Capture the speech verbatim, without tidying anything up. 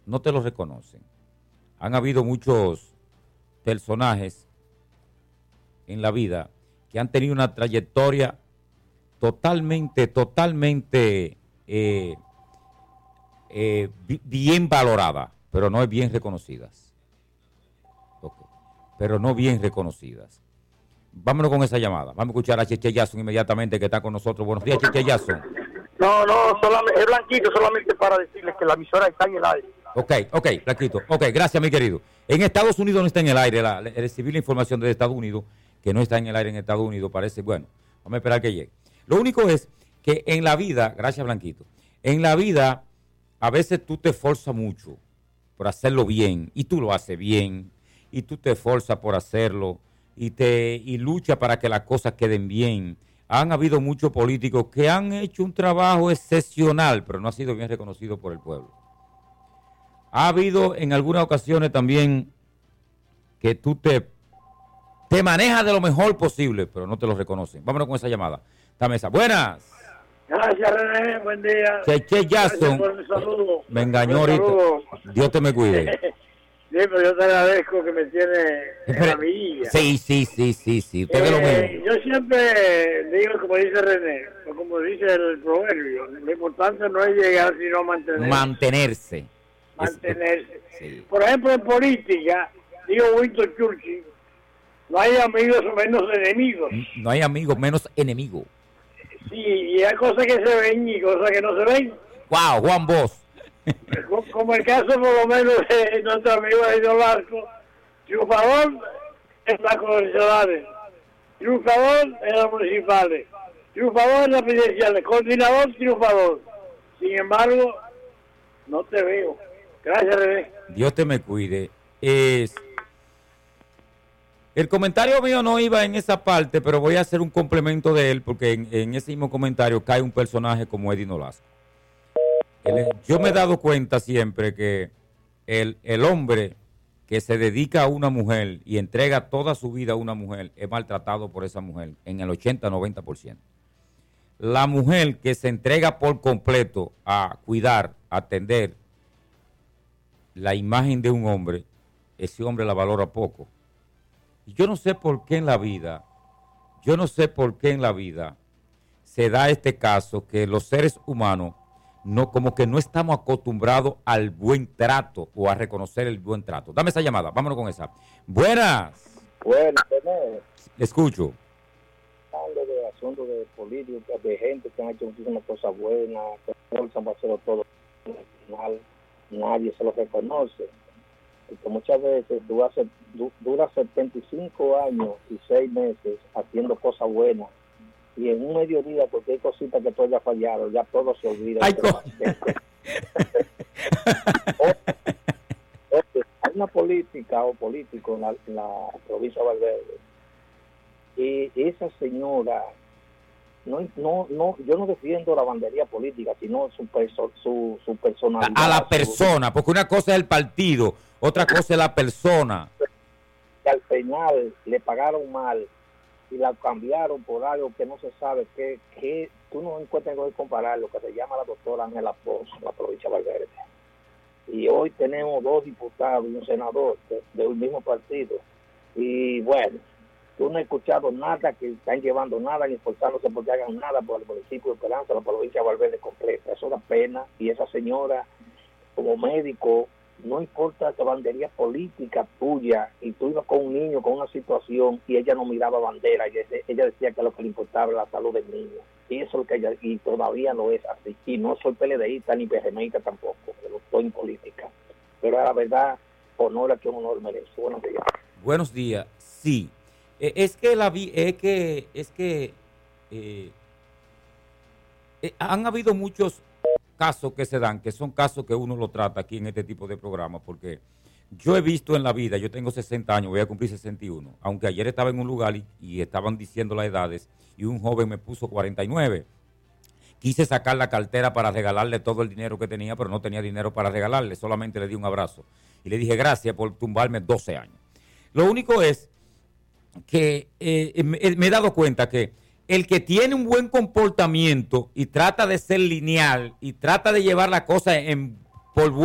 no te lo reconocen. Han habido muchos personajes en la vida que han tenido una trayectoria totalmente, totalmente eh, eh, bien valorada, pero no es bien reconocidas. Okay. Pero no bien reconocidas. Vámonos con esa llamada. Vamos a escuchar a Cheche Jason inmediatamente, que está con nosotros. Buenos días, Cheche Jason. No, no, solamente, es Blanquito, solamente para decirles que la emisora está en el aire. Ok, ok, Blanquito. Ok, gracias, mi querido. En Estados Unidos no está en el aire. La, la, recibí la información de Estados Unidos, que no está en el aire en Estados Unidos. Parece, bueno, vamos a esperar que llegue. Lo único es que en la vida, gracias, Blanquito, en la vida a veces tú te esfuerzas mucho por hacerlo bien, y tú lo haces bien, y tú te esfuerzas por hacerlo, y te y lucha para que las cosas queden bien. Han habido muchos políticos que han hecho un trabajo excepcional, pero no ha sido bien reconocido por el pueblo. Ha habido en algunas ocasiones también que tú te, te manejas de lo mejor posible, pero no te lo reconocen. Vámonos con esa llamada. Esta mesa. Buenas. Gracias, René. Buen día. Cheche Jason. Me engañó ahorita. Dios te me cuide. Sí, pero yo te agradezco que me tiene en la villa. Sí, sí, sí, sí, sí. Usted eh, es lo mismo. Yo siempre digo, como dice René, o como dice el proverbio, lo importante no es llegar, sino mantenerse. Mantenerse. Mantenerse. Sí. Por ejemplo, en política, digo Winston Churchill, no hay amigos menos enemigos. No hay amigos menos enemigos. Sí, y hay cosas que se ven y cosas que no se ven. Wow, Juan Bosch. Como el caso por lo menos de nuestro amigo Edo Larco, triunfador en las convencionales, triunfador en las municipales, triunfador en las presidenciales, coordinador, triunfador. Sin embargo, no te veo. Gracias, René. Dios te me cuide. Es... El comentario mío no iba en esa parte, pero voy a hacer un complemento de él, porque en, en ese mismo comentario cae un personaje como Eddie Nolasco. El, yo me he dado cuenta siempre que el, el hombre que se dedica a una mujer y entrega toda su vida a una mujer es maltratado por esa mujer en el ochenta a noventa por ciento. La mujer que se entrega por completo a cuidar, a atender la imagen de un hombre, ese hombre la valora poco. Y yo no sé por qué en la vida, yo no sé por qué en la vida se da este caso que los seres humanos no, como que no estamos acostumbrados al buen trato o a reconocer el buen trato. Dame esa llamada, vámonos con esa. Buenas. Buenas, buenas. Escucho. Hablando de asuntos de política, de gente que han hecho muchísimas cosas buenas, que esfuerzan para hacerlo todo mal, nadie se lo reconoce. Porque muchas veces dura, dura setenta y cinco años y seis meses haciendo cosas buenas, y en un mediodía, porque hay cositas que todavía fallaron, ya todo se olvida. Hay, co- hay una política o político en la, en la provincia de Valverde, y esa señora, no, no, no, yo no defiendo la bandería política, sino su, perso, su, su personalidad. A la persona, porque una cosa es el partido, otra cosa es la persona. Que al final le pagaron mal y la cambiaron por algo que no se sabe, que, que tú no encuentras con comparar, lo que se llama la doctora Ángela Poz, la provincia de Valverde. Y hoy tenemos dos diputados y un senador de, de un mismo partido. Y bueno, tú no has escuchado nada, que están llevando nada, ni esforzándose porque hagan nada por el municipio de Esperanza, la provincia de Valverde completa. Eso da pena. Y esa señora, como médico, no importa la bandería política tuya, y tú ibas con un niño con una situación y ella no miraba bandera, ella, ella decía que lo que le importaba era la salud del niño, y eso es lo que ella, y todavía no es así. Y no soy PLDista ni PRMista tampoco, pero estoy en política, pero a la verdad, honor a quien honor merece. Buenos días. Buenos días. Sí, eh, es que la vi, es que es que eh, eh, han habido muchos casos que se dan, que son casos que uno lo trata aquí en este tipo de programas, porque yo he visto en la vida, yo tengo sesenta años, voy a cumplir sesenta y uno, aunque ayer estaba en un lugar y, y estaban diciendo las edades, y un joven me puso cuarenta y nueve. Quise sacar la cartera para regalarle todo el dinero que tenía, pero no tenía dinero para regalarle, solamente le di un abrazo. Y le dije, gracias por tumbarme doce años. Lo único es que eh, me, me he dado cuenta que el que tiene un buen comportamiento y trata de ser lineal y trata de llevar la cosa en por